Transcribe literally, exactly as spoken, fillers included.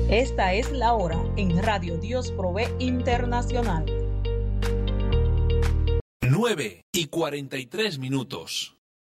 Esta es la hora en Radio Dios Provee Internacional. nueve y cuarenta y tres minutos.